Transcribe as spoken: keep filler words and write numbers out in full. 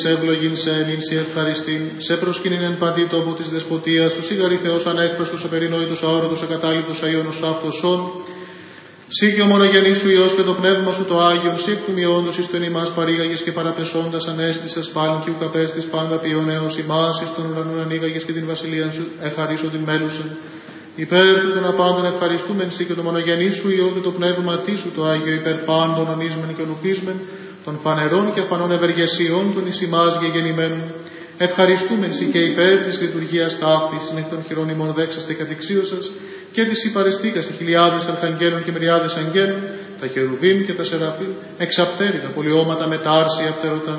Σε ευλογήν σε ελήν, σε ευχαριστήν, σε προσκυνήν εν παντή τόπου της δεσποτείας του, σιγαρή Θεός ανέκφραστος, επερινόητος, αόρατος, ακατάληπτος, αϊόνος, αυτοσών. Σύ και ο μονογενής σου Υιός και το πνεύμα σου το Άγιον, σύ εκ του μειόντος εις τον ημάς παρήγαγες και παραπεσώντας ανέστησες πάλιν και ουκαπέστης πάντα ποιον έως ημάς, εις τον ουρανόν ανοίγαγες και την βασιλεία σου ευχαρίσω την μέλουσεν. Υπέρ του των απάντων ευχαριστούμεν σύ και το μονογενής σου Υιό και το πνεύμα τι σου το Άγιο, υπέρ πάντων ονείσμεν και ονουφίσμεν, των φανερών και αφανών ευεργεσιών των εις ημάς γεγεννημένων. Ευχαριστούμεν σοι και υπέρ της λειτουργίας ταύτης, εκ των χειρών ημών δέξαστε κατηξίωσας, και της υπαρεστήκας οι χιλιάδες αρχαγγέλων και μυριάδες αγγέλων, τα χερουβίμ και τα σεραφείμ, εξαπτέρυγα πολιώματα με τα άρσια φτερωτά,